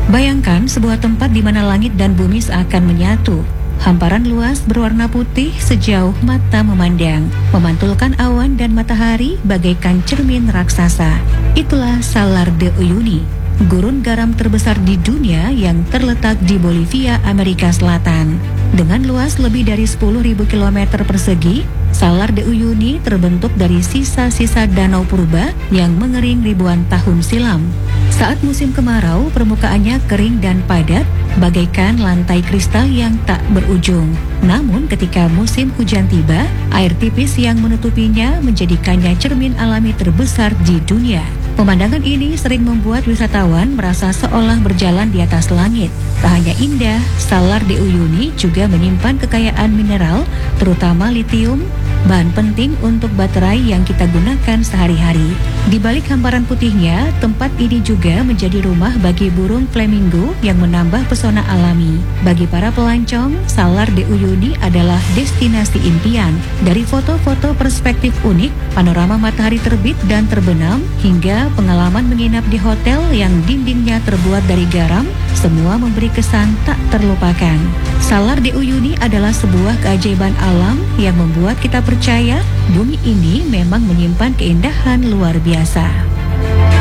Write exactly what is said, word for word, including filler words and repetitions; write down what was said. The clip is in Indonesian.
Bayangkan sebuah tempat di mana langit dan bumi seakan menyatu. Hamparan luas berwarna putih sejauh mata memandang, memantulkan awan dan matahari bagaikan cermin raksasa. Itulah Salar de Uyuni, gurun garam terbesar di dunia yang terletak di Bolivia, Amerika Selatan. Dengan luas lebih dari sepuluh ribu kilometer persegi, Salar de Uyuni terbentuk dari sisa-sisa danau purba yang mengering ribuan tahun silam. Saat musim kemarau, permukaannya kering dan padat, bagaikan lantai kristal yang tak berujung. Namun ketika musim hujan tiba, air tipis yang menutupinya menjadikannya cermin alami terbesar di dunia. Pemandangan ini sering membuat wisatawan merasa seolah berjalan di atas langit. Tak hanya indah, Salar de Uyuni juga menyimpan kekayaan mineral, terutama litium, bahan penting untuk baterai yang kita gunakan sehari-hari. Di balik hamparan putihnya, tempat ini juga menjadi rumah bagi burung flamingo yang menambah pesona alami. Bagi para pelancong, Salar de Uyuni adalah destinasi impian. Dari foto-foto perspektif unik, panorama matahari terbit dan terbenam, hingga pengalaman menginap di hotel yang dindingnya terbuat dari garam, semua memberi kesan tak terlupakan. Salar de Uyuni adalah sebuah keajaiban alam yang membuat kita percaya bumi ini memang menyimpan keindahan luar biasa.